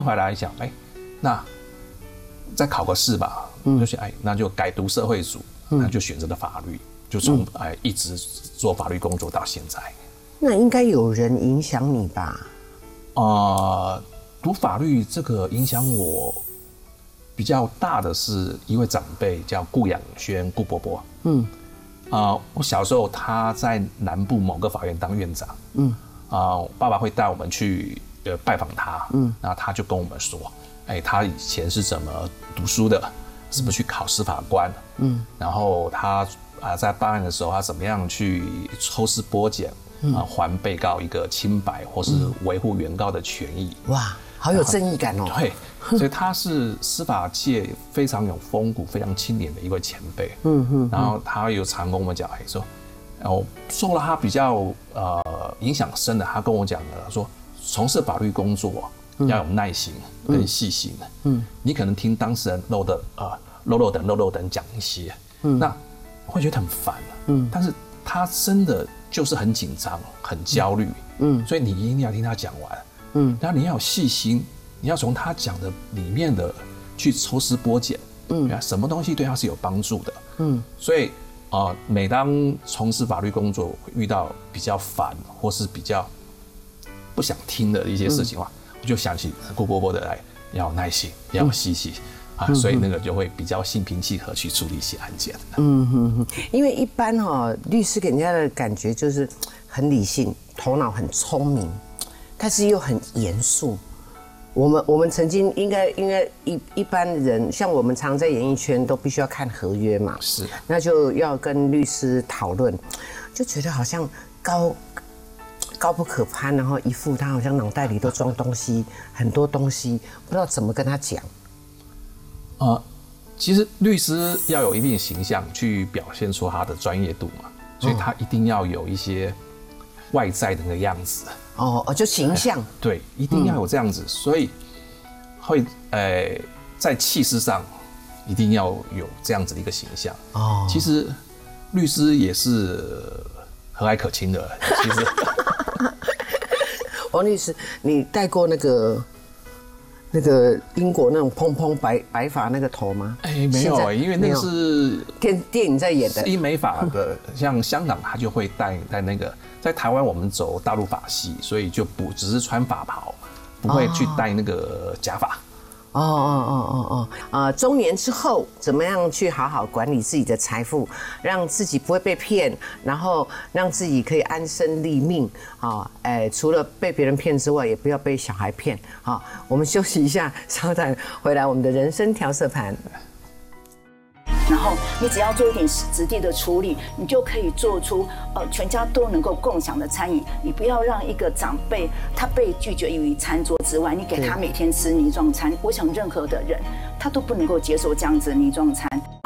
回来想，那再考个试吧，就想那就改读社会组，那就选择了法律，就从一直做法律工作到现在。 那应该有人影响你吧？ 读法律这个影响我比较大的是一位长辈叫顾养轩，顾伯伯。我小时候他在南部某个法院当院长。爸爸会带我们去拜访他。然后他就跟我们说，他以前是怎么读书的，怎么去考司法官。然后他在办案的时候，他怎么样去抽丝剥茧。还被告一个清白，或是维护原告的权益。 哇，好有正义感哦！ 对，所以他是司法界非常有风骨、非常清廉的一位前辈。然后他有常跟我们讲，说，受了他比较影响深的，他跟我讲的说，从事法律工作要有耐心跟细心。你可能听当事人漏等讲一些，那会觉得很烦。但是他真的就是很紧张、很焦虑，所以你一定要听他讲完，然后你要有细心，你要从他讲的里面的去抽丝剥茧，什么东西对他是有帮助的，所以每当从事法律工作遇到比较烦或是比较不想听的一些事情的话，我就想起顾伯伯的要有耐心，要有细心。所以那个就会比较心平气和去处理一些案件。 因为一般律师给人家的感觉就是很理性，头脑很聪明，但是又很严肃。我们曾经应该一般人，像我们常在演艺圈都必须要看合约嘛， 是， 那就要跟律师讨论，就觉得好像高不可攀，然后一副他好像脑袋里都装东西，很多东西，不知道怎么跟他讲。 其实律师要有一定形象去表现出他的专业度嘛，所以他一定要有一些外在的那个样子。 就形象。 对，一定要有这样子，所以会在气势上一定要有这样子的一个形象。其实律师也是和蔼可亲的。其实， 王律师，你戴过那个英国那种蓬蓬白发那个头吗？ 没有因为那个是电影在演的。 医美法的，像香港他就会戴那个，在台湾我们走大陆法系，所以就只是穿法袍，不会去戴那个假发。 中年之后怎么样去好好管理自己的财富，让自己不会被骗，然后让自己可以安身立命除了被别人骗之外，也不要被小孩骗。我们休息一下，稍等回来我们的人生调色盘。 然后你只要做一点实地的处理，你就可以做出全家都能够共享的餐饮。你不要让一个长辈他被拒绝于餐桌之外，你给他每天吃泥状餐，我想任何的人他都不能够接受这样子的泥状餐。